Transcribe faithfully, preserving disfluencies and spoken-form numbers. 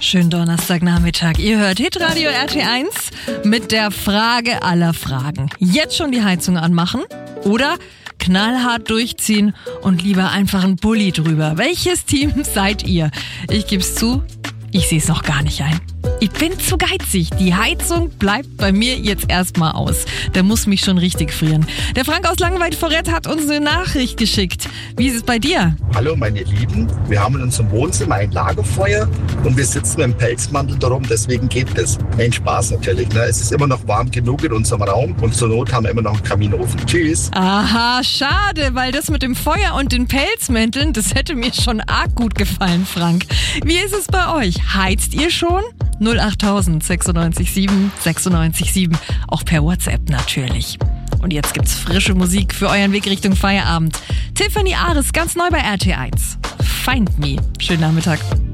Schönen Donnerstagnachmittag. Ihr hört Hitradio R T eins mit der Frage aller Fragen. Jetzt schon die Heizung anmachen oder knallhart durchziehen und lieber einfach einen Pulli drüber? Welches Team seid ihr? Ich geb's zu, ich sehe es noch gar nicht ein. Ich bin zu geizig. Die Heizung bleibt bei mir jetzt erstmal aus. Der muss mich schon richtig frieren. Der Frank aus Langenweid-Forrett hat uns eine Nachricht geschickt. Wie ist es bei dir? Hallo meine Lieben, wir haben in unserem Wohnzimmer ein Lagerfeuer und wir sitzen mit dem Pelzmantel darum, deswegen geht das. Ein Spaß natürlich, ne? Es ist immer noch warm genug in unserem Raum und zur Not haben wir immer noch einen Kaminofen. Tschüss. Aha, schade, weil das mit dem Feuer und den Pelzmänteln, das hätte mir schon arg gut gefallen, Frank. Wie ist es bei euch? Heizt ihr schon? null achttausend sechsundneunzig sieben sechsundneunzig sieben, auch per WhatsApp natürlich. Und jetzt gibt's frische Musik für euren Weg Richtung Feierabend. Tiffany Ares, ganz neu bei R T eins. Find Me. Schönen Nachmittag.